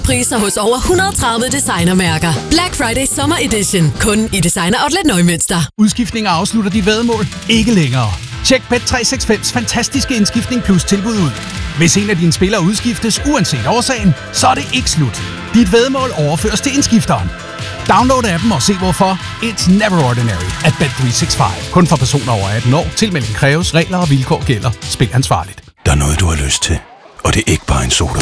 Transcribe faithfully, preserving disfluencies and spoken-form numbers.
Priser hos over et hundrede og tredive designermærker. Black Friday Summer Edition. Kun i Designer Outlet Nøgmønster. Udskiftninger afslutter de væddemål ikke længere. Tjek Bet tre seks fem's fantastiske indskiftning plus tilbud ud. Hvis en af dine spillere udskiftes uanset årsagen, så er det ikke slut. Dit væddemål overføres til indskifteren. Download appen og se hvorfor. It's never ordinary at Bet tre seks fem. Kun for personer over atten år. Tilmelding kræves. Regler og vilkår gælder. Spil ansvarligt. Der er noget, du har lyst til. Og det er ikke bare en soda.